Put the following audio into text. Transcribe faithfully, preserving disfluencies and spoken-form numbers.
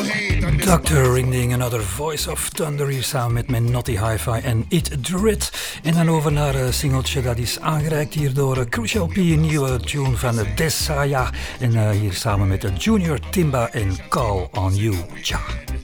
doctor Ringding, Another Voice of Thunder hier samen met mijn Naughty Hi-Fi en It Drit. En dan over naar een singeltje dat is aangereikt hier door Crucial P, een nieuwe tune van Desaya. En uh, hier samen met Junior Timba en Call on You. Tja.